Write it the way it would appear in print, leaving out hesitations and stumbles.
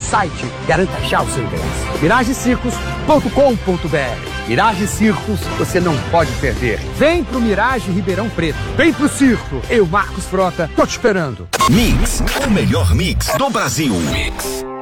site. Garanta já o seu ingresso. miragecircos.com.br. Mirage Circos, você não pode perder. Vem pro Mirage Ribeirão Preto. Vem pro circo. Eu, Marcos Frota, tô te esperando. Mix, o melhor mix do Brasil. Mix.